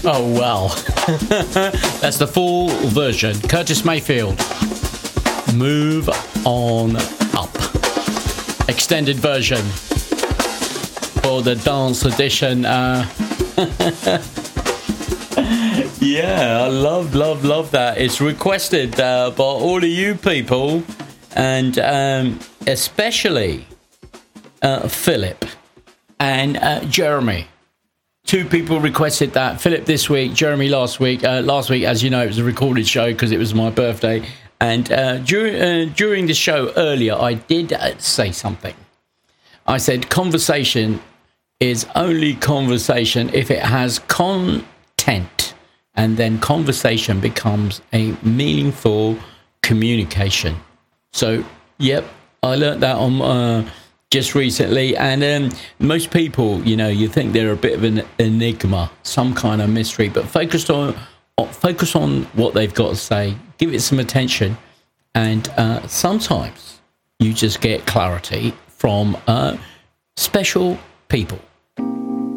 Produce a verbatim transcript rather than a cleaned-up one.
Oh, well. That's the full version. Curtis Mayfield. Move on up. Extended version for the dance edition. Uh, yeah, I love, love, love that. It's requested uh, by all of you people, and um, especially uh, Philip and uh, Jeremy. Two people requested that. Philip this week, Jeremy last week. Uh, last week, as you know, it was a recorded show because it was my birthday. And uh, during, uh, during the show earlier, I did uh, say something. I said conversation is only conversation if it has content. And then conversation becomes a meaningful communication. So, yep, I learned that on... Uh, just recently, and um, most people, you know, you think they're a bit of an enigma, some kind of mystery, but focus on focus on what they've got to say, give it some attention, and uh, sometimes you just get clarity from uh, special people.